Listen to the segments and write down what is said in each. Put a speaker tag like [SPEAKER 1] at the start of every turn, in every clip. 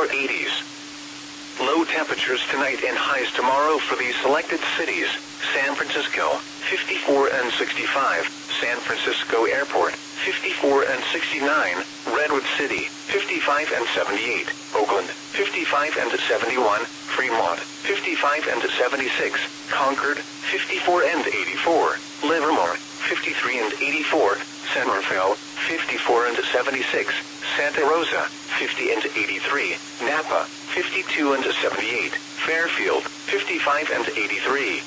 [SPEAKER 1] upper 80s. Low temperatures tonight and highs tomorrow for these selected cities: San Francisco, 54 and 65, San Francisco Airport, 54 and 69, Redwood City, 55 and 78, Oakland, 55 and 71, Fremont, 55 and 76, Concord, 54 and 84, Livermore, 53 and 84, San Rafael, 54 and 76, Santa Rosa, 50 and 83, Napa, 52 and 78, Fairfield, 55 and 83.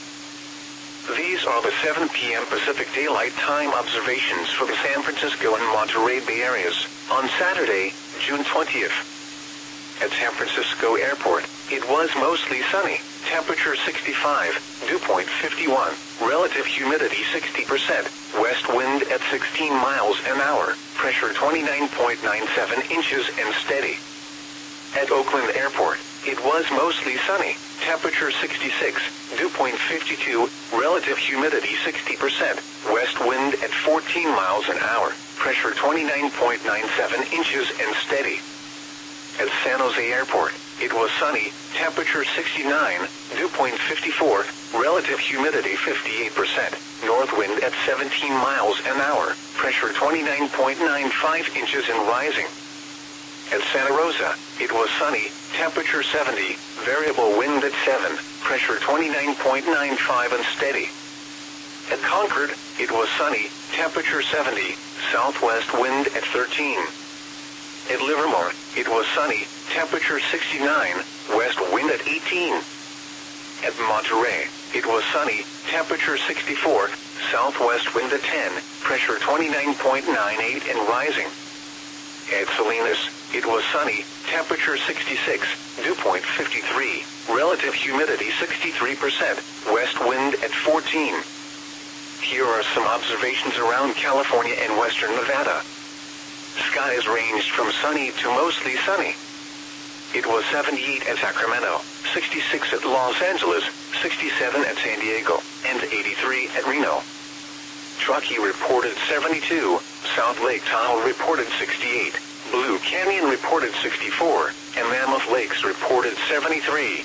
[SPEAKER 1] These are the 7 p.m. Pacific Daylight Time observations for the San Francisco and Monterey Bay areas on Saturday, June 20th. At San Francisco Airport, it was mostly sunny, temperature 65, dew point 51, relative humidity 60%, west wind at 16 miles an hour, pressure 29.97 inches and steady. At Oakland Airport, it was mostly sunny, temperature 66, dew point 52, relative humidity 60%, west wind at 14 miles an hour, pressure 29.97 inches and steady. At San Jose Airport, it was sunny, temperature 69, dew point 54, relative humidity 58%, north wind at 17 miles an hour, pressure 29.95 inches and rising. At Santa Rosa, it was sunny, temperature 70, variable wind at 7, pressure 29.95 and steady. At Concord, it was sunny, temperature 70, southwest wind at 13. At Livermore, it was sunny, temperature 69, west wind at 18. At Monterey, it was sunny, temperature 64, southwest wind at 10, pressure 29.98 and rising. At Salinas, it was sunny, temperature 66, dew point 53, relative humidity 63%, west wind at 14. Here are some observations around California and western Nevada. Skies ranged from sunny to mostly sunny. It was 78 at Sacramento, 66 at Los Angeles, 67 at San Diego, and 83 at Reno. Truckee reported 72, South Lake Tahoe reported 68, Blue Canyon reported 64, and Mammoth Lakes reported 73.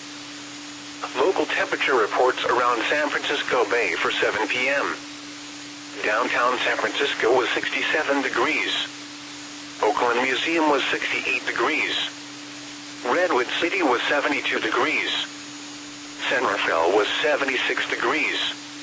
[SPEAKER 1] Local temperature reports around San Francisco Bay for 7 p.m. Downtown San Francisco was 67 degrees. Oakland Museum was 68 degrees. Redwood City was 72 degrees. San Rafael was 76 degrees.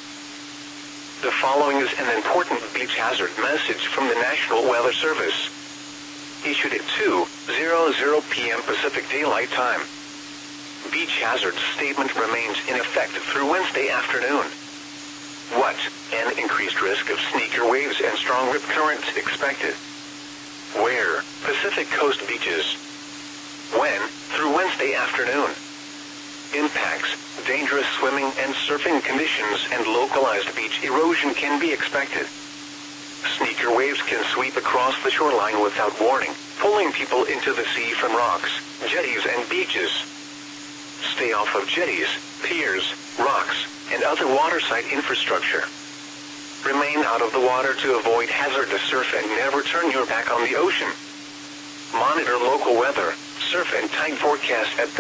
[SPEAKER 1] The following is an important beach hazard message from the National Weather Service. Issued at 2:00 p.m. Pacific Daylight Time. Beach hazard statement remains in effect through Wednesday afternoon. What? An increased risk of sneaker waves and strong rip currents expected. Where? Pacific Coast beaches. When? Through Wednesday afternoon. Impacts, dangerous swimming and surfing conditions and localized beach erosion can be expected. Sneaker waves can sweep across the shoreline without warning, pulling people into the sea from rocks, jetties and beaches. Stay off of jetties, piers, rocks, and other waterside infrastructure. Remain out of the water to avoid hazardous surf and never turn your back on the ocean. Monitor local weather, surf and tide forecast at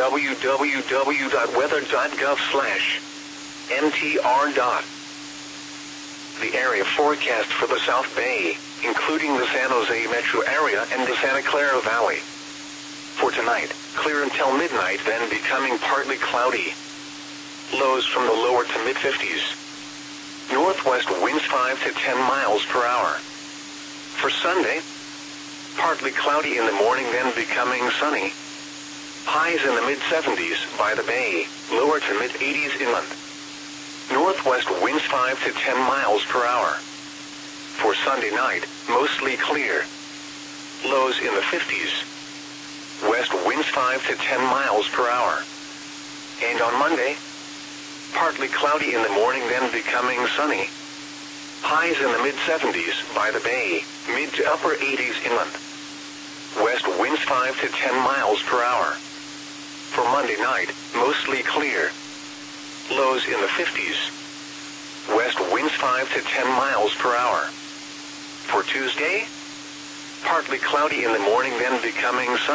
[SPEAKER 1] www.weather.gov/mtr. The area forecast for the South Bay, including the San Jose metro area and the Santa Clara Valley. For tonight, clear until midnight, then becoming partly cloudy. Lows from the lower to mid-50s. Northwest winds 5 to 10 miles per hour. For Sunday, partly cloudy in the morning, then becoming sunny. Highs in the mid-70s by the bay, lower to mid-80s inland. Northwest winds 5 to 10 miles per hour. For Sunday night, mostly clear. Lows in the 50s. West winds 5 to 10 miles per hour. And on Monday, partly cloudy in the morning, then becoming sunny. Highs in the mid-70s by the bay, mid to upper 80s inland. West winds 5 to 10 miles per hour. For Monday night, mostly clear. Lows in the 50s. West winds 5 to 10 miles per hour. For Tuesday, partly cloudy in the morning, then becoming sunny.